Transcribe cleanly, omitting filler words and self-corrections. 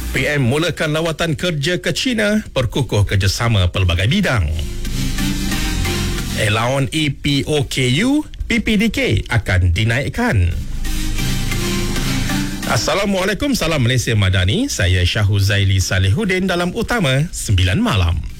PM mulakan lawatan kerja ke China, perkukuh kerjasama pelbagai bidang. Allowance EPOKU, PPDK akan dinaikkan. Assalamualaikum, salam Malaysia Madani. Saya Syahuz Zaili Salihuddin dalam Utama 9 Malam.